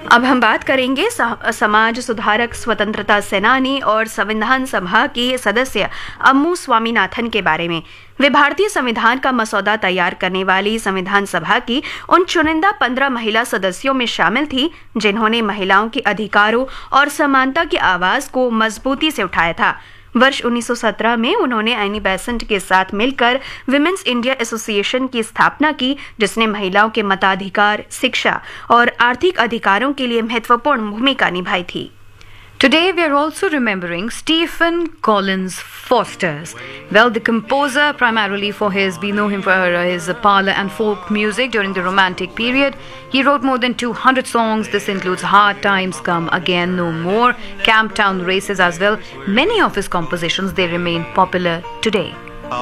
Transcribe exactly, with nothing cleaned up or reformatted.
अब हम बात करेंगे समाज सुधारक, स्वतंत्रता सेनानी और संविधान सभा के सदस्य अम्मू स्वामीनाथन के बारे में। वे भारतीय संविधान का मसौदा तैयार करने वाली संविधान सभा की उन चुनिंदा पंद्रह महिला सदस्यों में शामिल थी जिन्होंने महिलाओं के अधिकारों और समानता की आवाज को मजबूती से उठाया था। वर्ष उन्नीस सौ सत्रह में उन्होंने एनी बेसेंट के साथ मिलकर विमेंस इंडिया एसोसिएशन की स्थापना की, जिसने महिलाओं के मताधिकार, शिक्षा और आर्थिक अधिकारों के लिए महत्वपूर्ण भूमिका निभाई थी। Today we are also remembering Stephen Collins Foster. Well, the composer, primarily for his, we know him for his parlor and folk music during the Romantic period. He wrote more than two hundred songs. This includes Hard Times Come Again No More, Camptown Races as well. Many of his compositions, they remain popular today.